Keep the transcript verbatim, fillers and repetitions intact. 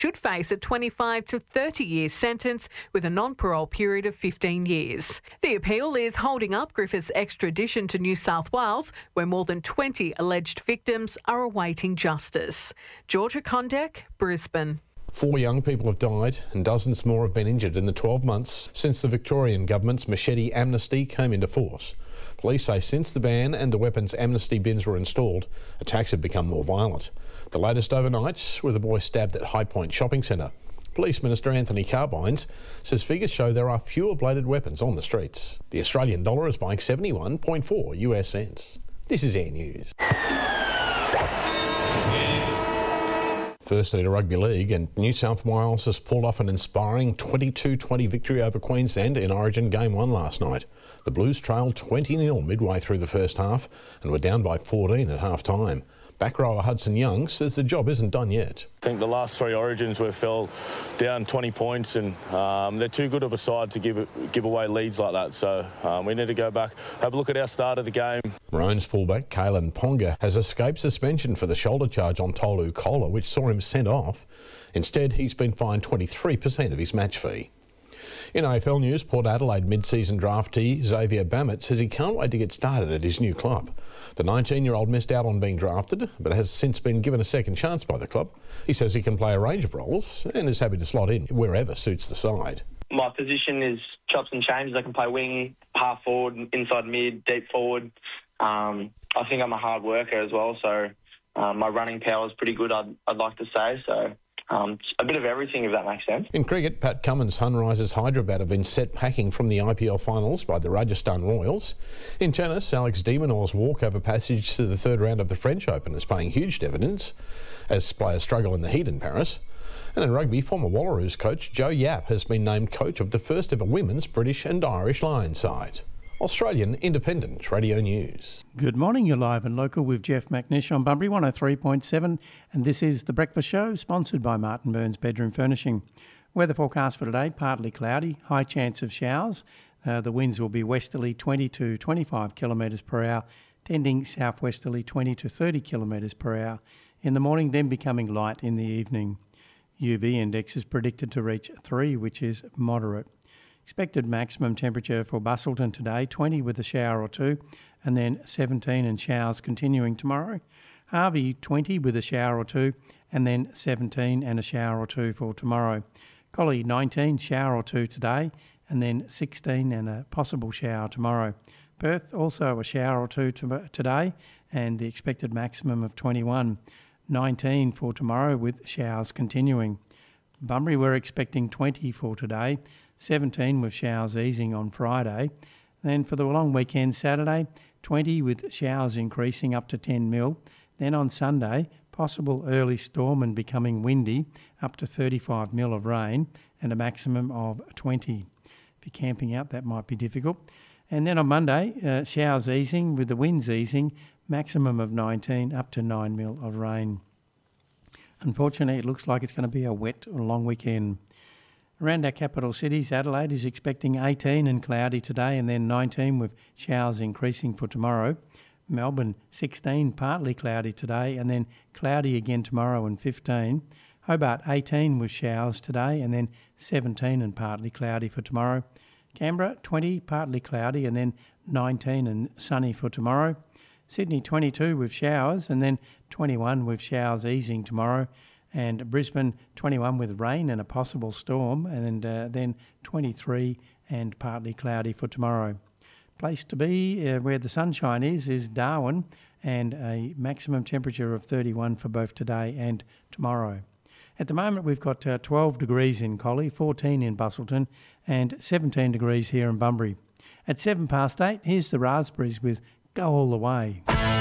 should face a twenty-five to thirty year sentence with a non-parole period of fifteen years. The appeal is holding up Griffith's extradition to New South Wales, where more than twenty alleged victims are awaiting justice. Georgia Condek, Brisbane. Four young people have died and dozens more have been injured in the twelve months since the Victorian government's machete amnesty came into force. Police say since the ban and the weapons amnesty bins were installed, attacks have become more violent. The latest overnight with a boy stabbed at High Point Shopping Centre. Police Minister Anthony Carbines says figures show there are fewer bladed weapons on the streets. The Australian dollar is buying seventy-one point four US cents. This is Air News. Firstly to Rugby League, and New South Wales has pulled off an inspiring twenty-two twenty victory over Queensland in Origin Game one last night. The Blues trailed twenty nil midway through the first half and were down by fourteen at half-time. Back rower Hudson Young says the job isn't done yet. I think the last three Origins we fell down twenty points, and um, they're too good of a side to give give away leads like that. So um, we need to go back, have a look at our start of the game. Maroons fullback Kalen Ponga has escaped suspension for the shoulder charge on Tolu Kola, which saw him sent off. Instead, he's been fined twenty-three percent of his match fee. In A F L news, Port Adelaide mid-season draftee Xavier Bammett says he can't wait to get started at his new club. The nineteen-year-old missed out on being drafted, but has since been given a second chance by the club. He says he can play a range of roles and is happy to slot in wherever suits the side. My position is chops and changes. I can play wing, half forward, inside mid, deep forward. Um, I think I'm a hard worker as well, so um, my running power is pretty good, I'd, I'd like to say. So um, a bit of everything, if that makes sense. In cricket, Pat Cummins' Sunrisers Hyderabad have been set packing from the I P L finals by the Rajasthan Royals. In tennis, Alex de Minaur's walkover passage to the third round of the French Open is paying huge dividends as players struggle in the heat in Paris. And in rugby, former Wallaroos coach Joe Yapp has been named coach of the first ever women's British and Irish Lions side. Australian Independent Radio News. Good morning, you're live and local with Jeff McNish on Bunbury one oh three point seven, and this is The Breakfast Show, sponsored by Martin Burns Bedroom Furnishing. Weather forecast for today, partly cloudy, high chance of showers. Uh, the winds will be westerly twenty to twenty-five kilometres per hour, tending southwesterly twenty to thirty kilometres per hour in the morning, then becoming light in the evening. U V index is predicted to reach three, which is moderate. Expected maximum temperature for Busselton today, twenty with a shower or two, and then seventeen and showers continuing tomorrow. Harvey, twenty with a shower or two, and then seventeen and a shower or two for tomorrow. Collie, nineteen, shower or two today, and then sixteen and a possible shower tomorrow. Perth, also a shower or two to today, and the expected maximum of twenty-one. nineteen for tomorrow with showers continuing. Bunbury, we're expecting twenty for today, seventeen with showers easing on Friday. Then for the long weekend, Saturday, twenty with showers increasing up to ten mil. Then on Sunday, possible early storm and becoming windy, up to thirty-five mil of rain and a maximum of twenty. If you're camping out, that might be difficult. And then on Monday, uh, showers easing with the winds easing, maximum of nineteen, up to nine mil of rain. Unfortunately, it looks like it's going to be a wet, long weekend. Around our capital cities, Adelaide is expecting eighteen and cloudy today, and then nineteen with showers increasing for tomorrow. Melbourne, sixteen, partly cloudy today, and then cloudy again tomorrow and fifteen. Hobart, eighteen with showers today, and then seventeen and partly cloudy for tomorrow. Canberra, twenty, partly cloudy, and then nineteen and sunny for tomorrow. Sydney, twenty-two with showers, and then twenty-one with showers easing tomorrow. And Brisbane, twenty-one with rain and a possible storm, and uh, then twenty-three and partly cloudy for tomorrow. Place to be uh, where the sunshine is, is Darwin, and a maximum temperature of thirty-one for both today and tomorrow. At the moment, we've got uh, twelve degrees in Collie, fourteen in Busselton, and seventeen degrees here in Bunbury. At seven past eight, here's the Raspberries with Go All The Way.